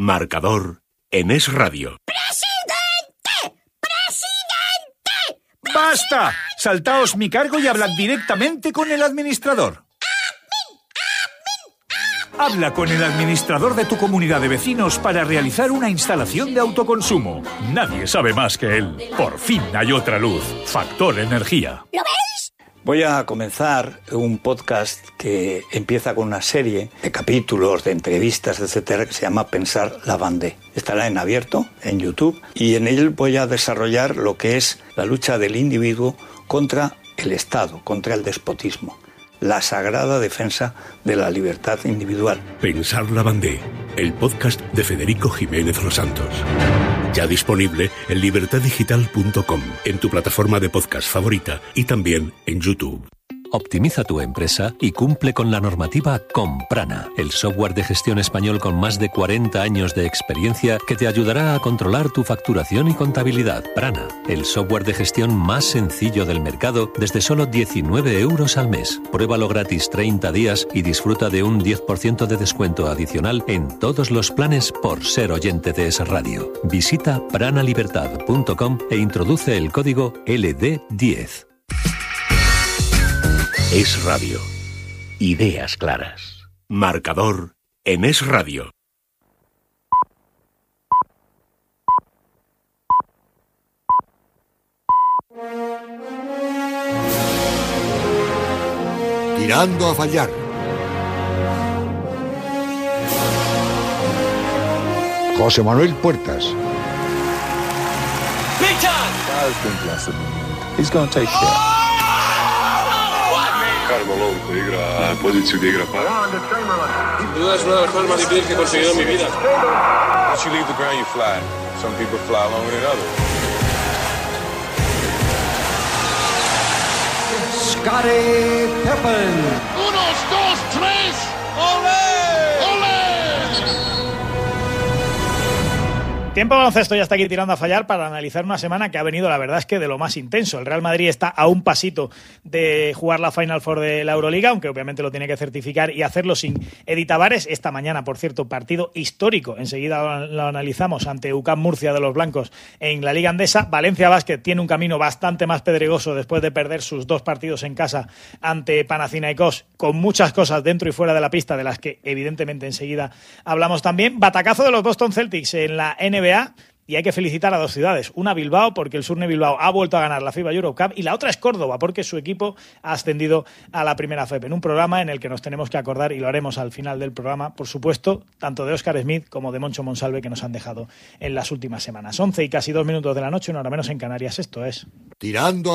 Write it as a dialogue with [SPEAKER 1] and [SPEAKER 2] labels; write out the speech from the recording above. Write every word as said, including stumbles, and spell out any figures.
[SPEAKER 1] Marcador en Es Radio.
[SPEAKER 2] ¡Presidente! ¡Presidente!
[SPEAKER 3] ¡Basta! Saltaos mi cargo y hablad directamente con el administrador. Habla con el administrador de tu comunidad de vecinos para realizar una instalación de autoconsumo. Nadie sabe más que él. Por fin hay otra luz. Factor Energía.
[SPEAKER 2] ¿Lo veis?
[SPEAKER 4] Voy a comenzar un podcast que empieza con una serie de capítulos, de entrevistas, etcétera, que se llama Pensar la Vendée. Estará en abierto, en YouTube, y en él voy a desarrollar lo que es la lucha del individuo contra el Estado, contra el despotismo. La sagrada defensa de la libertad individual.
[SPEAKER 1] Pensar la Vendée, el podcast de Federico Jiménez Los Santos. Ya disponible en libertad digital punto com, en tu plataforma de podcast favorita y también en YouTube.
[SPEAKER 5] Optimiza tu empresa y cumple con la normativa con Prana, el software de gestión español con más de cuarenta años de experiencia que te ayudará a controlar tu facturación y contabilidad. Prana, el software de gestión más sencillo del mercado desde solo diecinueve euros al mes. Pruébalo gratis treinta días y disfruta de un diez por ciento de descuento adicional en todos los planes por ser oyente de Es Radio. Visita prana libertad punto com e introduce el código L D diez.
[SPEAKER 1] Es Radio. Ideas claras. Marcador en Es Radio.
[SPEAKER 6] Tirando a fallar. José Manuel Puertas.
[SPEAKER 7] He's going to take care.
[SPEAKER 8] Malone, que igra poziciju gdje igra para.
[SPEAKER 9] Duda es una de las cosas más difíciles que he conseguido en mi vida.
[SPEAKER 8] Once you leave the ground, you fly. Some people fly longer than others.
[SPEAKER 10] Scottie Pippen.
[SPEAKER 11] Unos, dos, tres. ¡Olé!
[SPEAKER 12] Tiempo de baloncesto ya está aquí tirando a fallar para analizar una semana que ha venido, la verdad es que de lo más intenso. El Real Madrid está a un pasito de jugar la Final Four de la Euroliga, aunque obviamente lo tiene que certificar y hacerlo sin Edi Tavares. Esta mañana, por cierto, partido histórico. Enseguida lo, lo analizamos ante U C A M Murcia de los blancos en la Liga Andesa. Valencia Basket tiene un camino bastante más pedregoso después de perder sus dos partidos en casa ante Panathinaikos, con muchas cosas dentro y fuera de la pista, de las que evidentemente enseguida hablamos también. Batacazo de los Boston Celtics en la N B A. Y hay que felicitar a dos ciudades, una Bilbao porque el Surne Bilbao ha vuelto a ganar la FIBA Europe Cup y la otra es Córdoba porque su equipo ha ascendido a la primera F E P, en un programa en el que nos tenemos que acordar, y lo haremos al final del programa, por supuesto, tanto de Óscar Smith como de Moncho Monsalve, que nos han dejado en las últimas semanas. once y casi dos minutos de la noche, una hora menos en Canarias. Esto es
[SPEAKER 6] Tirando